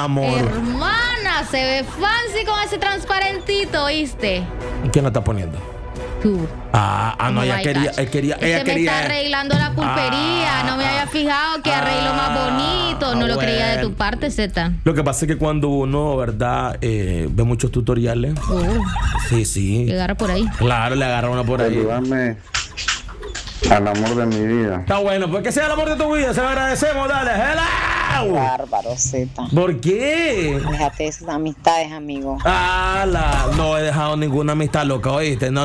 amor. Hermana, se ve fancy con ese transparentito, ¿oíste? ¿Quién la está poniendo? Tú. No, ella quería, ella me está arreglando la pulpería. No me había fijado que arreglo más bonito. No lo creía de tu parte, Z. Lo que pasa es que cuando uno, ¿verdad? Ve muchos tutoriales. Sí. Le agarra por ahí. Claro, le agarra uno por ahí. Ayúdame al amor de mi vida. Está bueno, pues que sea el amor de tu vida. Se lo agradecemos, dale. ¡Hello! Bárbaro, Z. ¿Por qué? Déjate esas amistades, amigo. No he dejado ninguna amistad loca, ¿oíste? No.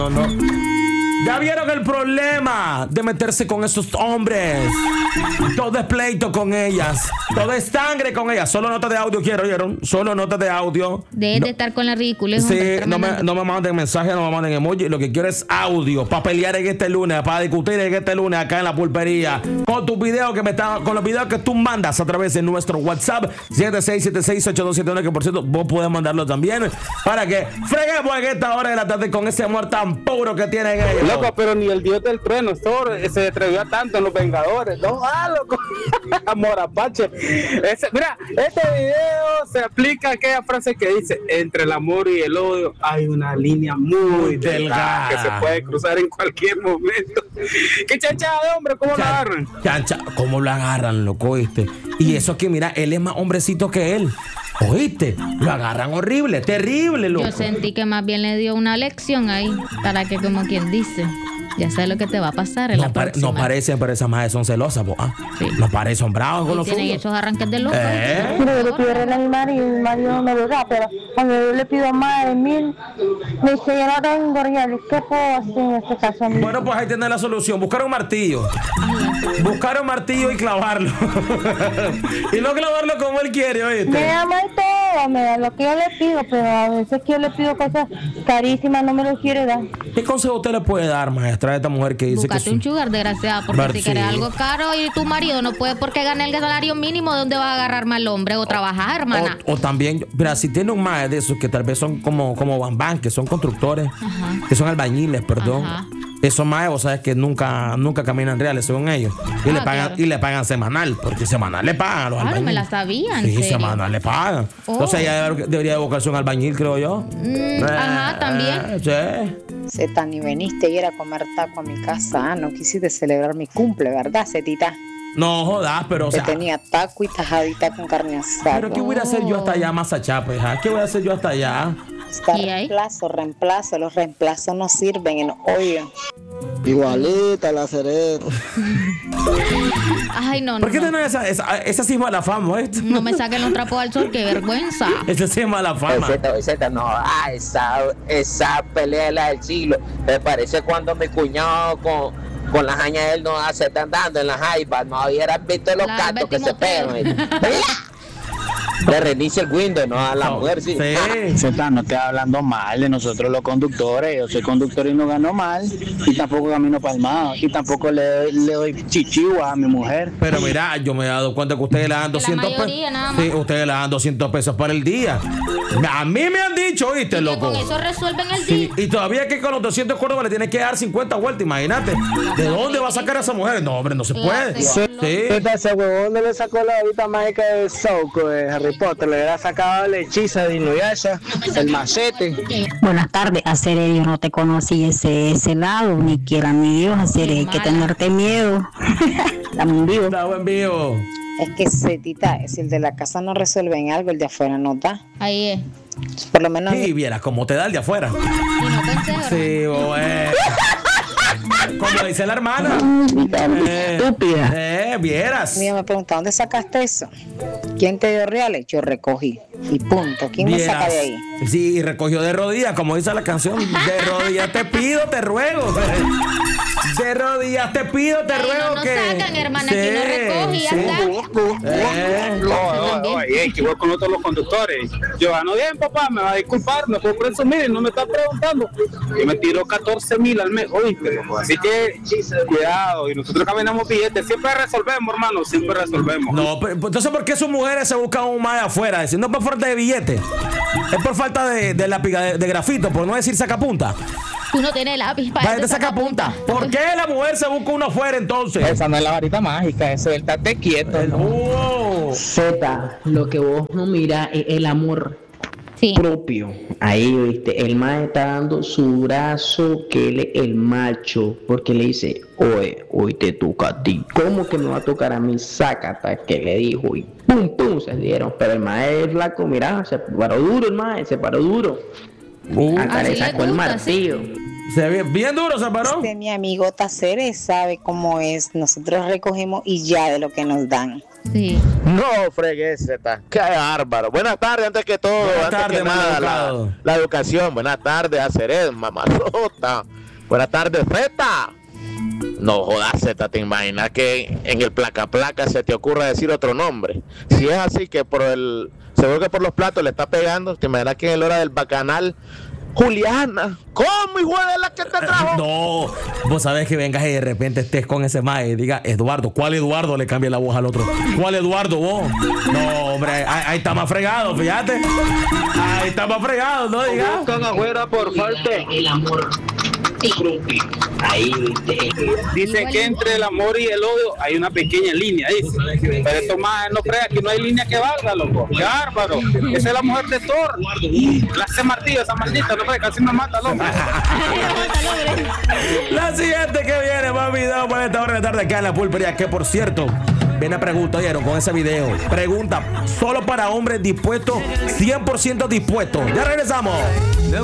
Ya vieron el problema de meterse con esos hombres. Todo es pleito con ellas. Todo es sangre con ellas. Solo notas de audio quiero, ¿vieron? Solo notas de audio. Dejen de estar con la ridícula. Sí, no me manden mensajes, no me manden emoji. Lo que quiero es audio para pelear en este lunes, para discutir en este lunes acá en la pulpería. Con tus videos con los videos que tú mandas a través de nuestro WhatsApp 76768279, que por cierto vos podés mandarlo también, para que freguemos en esta hora de la tarde con ese amor tan puro que tienen ellos. Loco, pero ni el dios del trueno Thor se atrevió a tanto en los Vengadores. No, loco. Amor apache. Mira, este video se aplica a aquella frase que dice: entre el amor y el odio hay una línea muy delgada que se puede cruzar en cualquier momento. ¡Qué chanchada de hombre! ¿Cómo lo agarran? ¿Cómo lo agarran, loco, oíste? Y eso que, mira, él es más hombrecito que él. ¿Oíste? Lo agarran horrible, terrible, loco. Yo sentí que más bien le dio una lección ahí, para que, como quien dice, ya sabes lo que te va a pasar en la próxima. No parecen, pero esas madres son celosas, Sí. No parecen bravos con los suyos. Tienen esos arranques de loco. Yo le pido arreglar a mi marido y mi marido no me lo da, pero cuando yo le pido más de 1000, me dice: yo no tengo reales. ¿Qué puedo hacer en este caso, amigo? Bueno, pues ahí tienes la solución. Buscar un martillo. Buscar un martillo y clavarlo. Y no clavarlo como él quiere, ¿oíste? Me ama y todo, me da lo que yo le pido, pero a veces que yo le pido cosas carísimas, no me lo quiere dar. ¿Qué consejo usted le puede dar, maestra, a esta mujer que dice Búscate que un sugar, desgraciada, porque si quieres algo caro y tu marido no puede porque gane el salario mínimo, ¿de dónde va a agarrar más el hombre o trabajar, hermana? O también, mira, si tiene un maestro de esos que tal vez son como Bambán, que son constructores, que son albañiles, perdón. Esos maestros, vos sabes que nunca caminan reales, según ellos. Y le pagan semanal, porque semanal le pagan a los albañiles. Me la sabían. Sí, semanal le pagan. Entonces ella debería de buscarse un albañil, creo yo. También. Sí. Zeta, ni veniste ayer a comer taco a mi casa. No quisiste celebrar mi cumple, ¿verdad, Zetita? No jodas, pero o sea, tenía taco y tajadita con carne asada. Pero ¿qué voy a hacer yo hasta allá, más allá, pues? ¿Qué voy a hacer yo hasta allá? Está reemplazo. Los reemplazos no sirven en hoyo. Igualita la cereza. Ay, no. ¿Por qué tenés esa sí es mala fama, esto? No me saquen los trapos al sol, qué vergüenza. Esa sí es mala fama. Esa pelea es la del siglo. Me parece cuando mi cuñado con las añas de él no se están dando en las iPads. No hubieran visto los gatos que se pegan. Le reinicia el Windows, ¿no? A la mujer, sí. Z, no estoy hablando mal de nosotros los conductores. Yo soy conductor y no gano mal. Y tampoco camino palmado. Y tampoco le doy chichigua a mi mujer. Pero mira, yo me he dado cuenta que ustedes le dan 200 pesos. Sí, ustedes le dan 200 pesos para el día. A mí me han dicho, ¿oíste, loco? Con eso resuelven el día. Y todavía que con los 200 córdobas le tienes que dar 50 vueltas, imagínate. ¿De dónde va a sacar a esa mujer? No, hombre, no se puede. Sí. Ese huevón le sacó la varita mágica de Souko de Harry Potter. Le hubiera sacado la hechiza de Inuyasha, el machete. Buenas tardes, Acere, yo no te conocí ese lado, ni quiera mi Dios, Acere, hay que tenerte miedo. Dame un vivo. Da buen vivo. Es que Zetita, si el de la casa no resuelve en algo, el de afuera no da. Ahí es. Por lo menos. Y vieras cómo te da el de afuera. Y no consejo. Sí, bueno. Como dice la hermana. Estúpida. Vieras. Mira, me pregunta, ¿dónde sacaste eso? ¿Quién te dio reales? Yo recogí. Y punto. ¿Quién me saca de ahí? Sí, y recogió de rodillas, como dice la canción. De rodillas te pido, te ruego. De rodillas te pido, te ruego no que. No sacan, hermana, que no recoge y ya está. Que voy con todos los conductores. Yo gano bien, papá, me va a disculpar, me puedo presumir y no me está preguntando. Yo me tiro 14,000 al mes, oíste. Así que, cuidado, y nosotros caminamos billetes, siempre resolvemos, hermano, siempre resolvemos. No, pero entonces, ¿por qué sus mujeres se buscan un más afuera? Es no por falta de billetes, es por falta de lápiz de grafito, por no decir sacapunta. Tú no tienes lápiz para Cállate, saca punta. ¿Por qué la mujer se busca uno afuera entonces? Esa no es la varita mágica, eso es el tate quieto. Z, lo que vos no miras es el amor propio. Ahí, viste, el mae está dando su brazo, que él es el macho, porque le dice, oye, hoy te toca a ti. ¿Cómo que me va a tocar a mí? Sácata, que le dijo, y pum, pum, se dieron. Pero el mae es flaco, mirá, se paró duro el mae, se paró duro. Hasta le sacó el martillo. Se ve bien duro, se paró. Mi amigo Taceres sabe cómo es. Nosotros recogemos y ya de lo que nos dan. Sí. No fregué, Z. Qué bárbaro. Buenas tardes, antes que todo. Buenas tardes, la educación. Buenas tardes, Acered, mamarrota. Buenas tardes, Z. No jodas, Z, te imaginas que en el placa se te ocurra decir otro nombre. Si es así que seguro que por los platos le está pegando, te imaginas que en el hora del bacanal, Juliana, ¿cómo, hijo de la que te trajo? No, vos sabés que vengas y de repente estés con ese mae y diga, Eduardo, ¿cuál Eduardo? Le cambia la voz al otro. ¿Cuál Eduardo vos? No, hombre, ahí está más fregado, fíjate. Ahí está más fregado, no digas. Buscan afuera por falta. El amor propio. Ahí, viste. Dice que entre el amor y el odio hay una pequeña línea, dice. Pero esto más no crea que no hay línea que valga, loco. Qué bárbaro. Esa es la mujer de Thor. La hace martillo, esa maldita, no crea, casi me mata, loco. La siguiente que viene, más video por esta hora de la tarde acá en la pulpería. Que por cierto, viene una pregunta, ¿oyeron? Con ese video. Pregunta, solo para hombres dispuestos, 100% dispuestos. Ya regresamos.